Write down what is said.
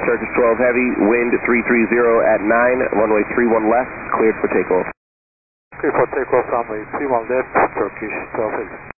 Turkish 12 Heavy, wind 330 at 9, runway 31 left, cleared for takeoff. Cleared for takeoff, runway 31 left, Turkish 12 Heavy.